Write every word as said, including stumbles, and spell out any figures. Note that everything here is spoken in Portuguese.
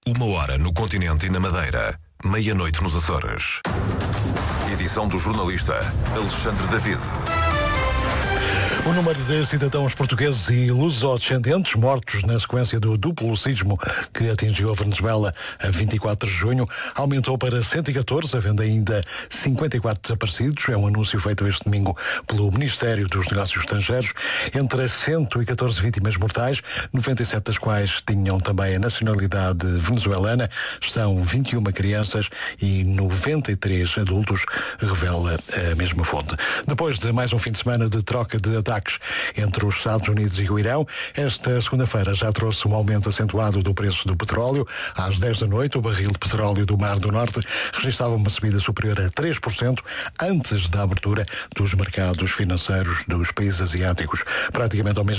Uma hora no continente e na Madeira, meia-noite nos Açores. Edição do jornalista Alexandre David. O número de cidadãos portugueses e luso-descendentes mortos na sequência do duplo sismo que atingiu a Venezuela a vinte e quatro de junho aumentou para cento e catorze, havendo ainda cinquenta e quatro desaparecidos. É um anúncio feito este domingo pelo Ministério dos Negócios Estrangeiros. Entre as cento e catorze vítimas mortais, noventa e sete das quais tinham também a nacionalidade venezuelana, estão vinte e uma crianças e noventa e três adultos, revela a mesma fonte. Depois de mais um fim de semana de troca de ataques entre os Estados Unidos e o Irão, esta segunda-feira já trouxe um aumento acentuado do preço do petróleo. Às dez da noite, o barril de petróleo do Mar do Norte registrava uma subida superior a três por cento antes da abertura dos mercados financeiros dos países asiáticos. Praticamente ao mesmo